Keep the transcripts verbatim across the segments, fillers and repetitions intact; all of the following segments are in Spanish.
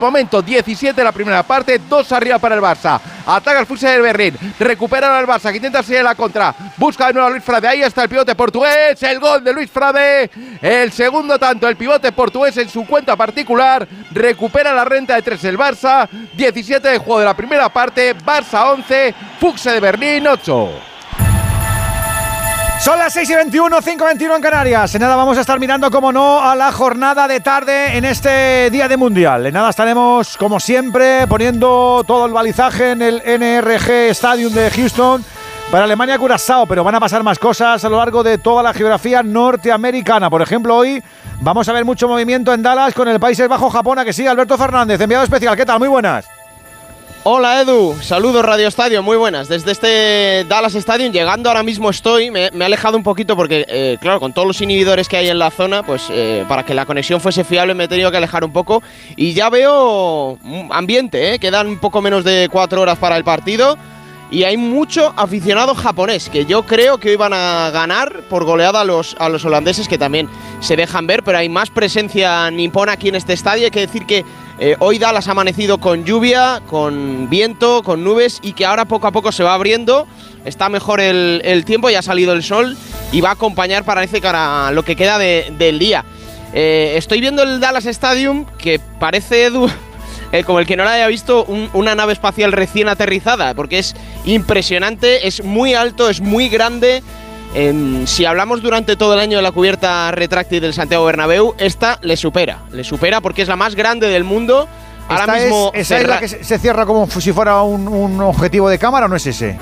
Momento diecisiete la primera parte, dos arriba para el Barça. Ataca el F C de Berlín, recupera al Barça que intenta seguir la contra, busca de nuevo a Luis Frade, ahí está el pivote portugués, el gol de Luis Frade, el segundo tanto, el pivote portugués en su cuenta particular, recupera la renta de tres el Barça, diecisiete de juego de la primera parte, Barça once, F C de Berlín ocho. Son las seis y veintiuno, cinco y veintiuno en Canarias. En nada vamos a estar mirando, como no, a la jornada de tarde en este día de Mundial. En nada estaremos, como siempre, poniendo todo el balizaje en el N R G Stadium de Houston para Alemania-Curazao, pero van a pasar más cosas a lo largo de toda la geografía norteamericana. Por ejemplo, hoy vamos a ver mucho movimiento en Dallas con el Países Bajos-Japón, a que sí, Alberto Fernández, enviado especial. ¿Qué tal? Muy buenas. Hola Edu, saludos Radio Estadio, muy buenas. Desde este Dallas Stadium, llegando ahora mismo estoy, me, me he alejado un poquito porque, eh, claro, con todos los inhibidores que hay en la zona, pues eh, para que la conexión fuese fiable me he tenido que alejar un poco. Y ya veo ambiente, ¿eh? Quedan un poco menos de cuatro horas para el partido. Y hay mucho aficionado japonés, que yo creo que hoy van a ganar por goleada a los, a los holandeses, que también se dejan ver, pero hay más presencia nipona aquí en este estadio. Hay que decir que eh, hoy Dallas ha amanecido con lluvia, con viento, con nubes, y que ahora poco a poco se va abriendo. Está mejor el, el tiempo, ya ha salido el sol y va a acompañar, parece, para lo que queda de, del día. Eh, estoy viendo el Dallas Stadium, que parece, Edu, Eh, como el que no la haya visto, un, una nave espacial recién aterrizada, porque es impresionante, es muy alto, es muy grande. Eh, si hablamos durante todo el año de la cubierta retráctil del Santiago Bernabéu, esta le supera, le supera porque es la más grande del mundo. Ahora ¿Esta mismo es, ¿Esa es la que se cierra como si fuera un, un objetivo de cámara o no es ese?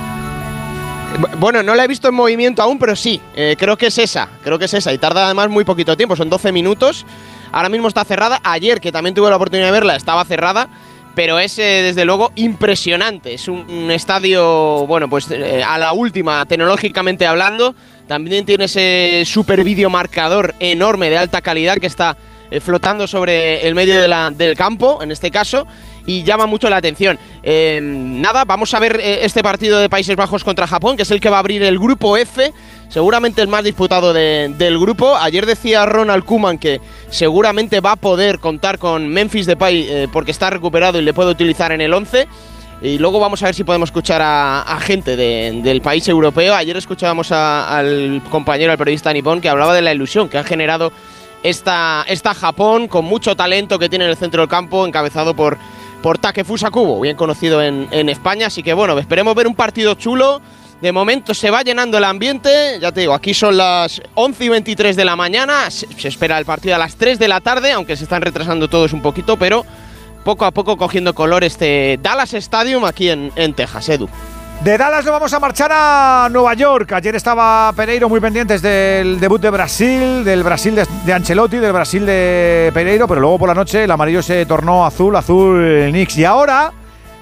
Bueno, no la he visto en movimiento aún, pero sí, eh, creo que es esa, creo que es esa, y tarda además muy poquito tiempo, son doce minutos. Ahora mismo está cerrada. Ayer, que también tuve la oportunidad de verla, estaba cerrada, pero es eh, desde luego impresionante. Es un, un estadio, bueno, pues eh, a la última, tecnológicamente hablando. También tiene ese super videomarcador enorme de alta calidad que está eh, flotando sobre el medio de la, del campo, en este caso, y llama mucho la atención. Eh, nada, vamos a ver eh, este partido de Países Bajos contra Japón, que es el que va a abrir el grupo F, seguramente el más disputado de, del grupo. Ayer decía Ronald Koeman que seguramente va a poder contar con Memphis Depay eh, porque está recuperado y le puede utilizar en el once. Y luego vamos a ver si podemos escuchar a, a gente de, del país europeo. Ayer escuchábamos a, al compañero, al periodista nipón, que hablaba de la ilusión que ha generado esta, esta Japón, con mucho talento que tiene en el centro del campo, encabezado por, por Takefusa Kubo, bien conocido en, en España. Así que bueno, esperemos ver un partido chulo. De momento se va llenando el ambiente, ya te digo, aquí son las once y veintitrés de la mañana, se, se espera el partido a las tres de la tarde, aunque se están retrasando todos un poquito, pero poco a poco cogiendo color este Dallas Stadium aquí en, en Texas, Edu. De Dallas nos vamos a marchar a Nueva York. Ayer estaba Pereiro muy pendientes del debut de Brasil, del Brasil de, de Ancelotti, del Brasil de Pereiro, pero luego por la noche el amarillo se tornó azul, azul el Knicks, y ahora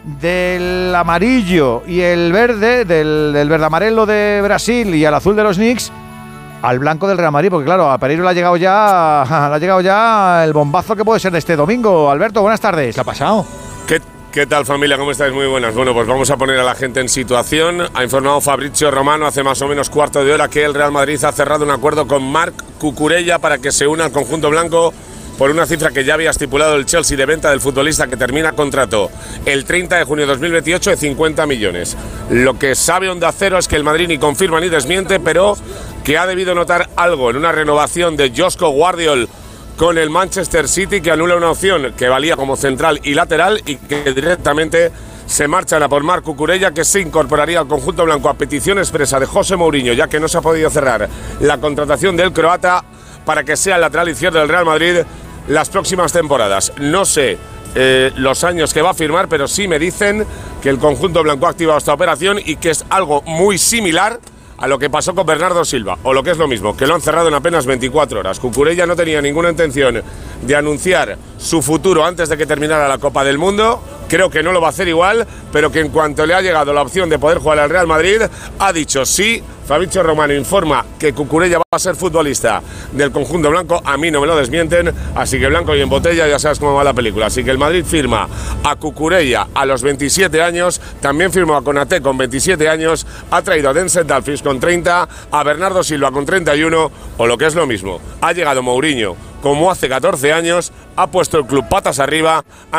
del amarillo y el verde, del, del verde amarelo de Brasil y al azul de los Knicks, al blanco del Real Madrid, porque claro, a Pereiro le ha llegado ya le ha llegado ya el bombazo que puede ser de este domingo. Alberto, buenas tardes. ¿Qué ha pasado? ¿Qué, ¿Qué tal, familia? ¿Cómo estáis? Muy buenas. Bueno, pues vamos a poner a la gente en situación. Ha informado Fabrizio Romano hace más o menos cuarto de hora que el Real Madrid ha cerrado un acuerdo con Marc Cucurella para que se una al conjunto blanco por una cifra que ya había estipulado el Chelsea de venta del futbolista, que termina contrato el treinta de junio de dos mil veintiocho, de cincuenta millones. Lo que sabe Onda Cero es que el Madrid ni confirma ni desmiente, pero que ha debido notar algo en una renovación de Joško Gvardiol con el Manchester City, que anula una opción que valía como central y lateral y que directamente se marchan a por Marc Cucurella, que se incorporaría al conjunto blanco a petición expresa de José Mourinho, ya que no se ha podido cerrar la contratación del croata para que sea el lateral izquierdo del Real Madrid las próximas temporadas. No sé eh, los años que va a firmar, pero sí me dicen que el conjunto blanco ha activado esta operación y que es algo muy similar a lo que pasó con Bernardo Silva, o lo que es lo mismo, que lo han cerrado en apenas veinticuatro horas. Cucurella no tenía ninguna intención de anunciar su futuro antes de que terminara la Copa del Mundo. Creo que no lo va a hacer igual, pero que en cuanto le ha llegado la opción de poder jugar al Real Madrid, ha dicho sí. Fabrizio Romano informa que Cucurella va a ser futbolista del conjunto blanco. A mí no me lo desmienten, así que blanco y en botella, ya sabes cómo va la película. Así que el Madrid firma a Cucurella a los veintisiete años, también firmó a Konaté con veintisiete años, ha traído a Denzel Dumfries con treinta, a Bernardo Silva con treinta y uno, o lo que es lo mismo, ha llegado Mourinho como hace catorce años, ha puesto el club patas arriba.